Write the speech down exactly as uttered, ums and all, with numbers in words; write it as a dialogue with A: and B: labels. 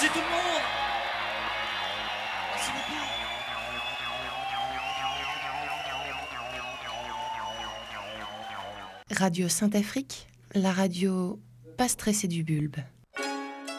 A: Merci tout le monde. Merci beaucoup.
B: Radio Saint-Afrique, la radio pas stressée du bulbe.